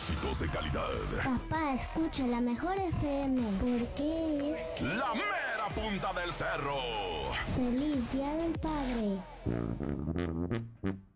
éxitos de calidad. Papá, escucha la mejor FM porque es La mera punta del cerro. Feliz Día del Padre.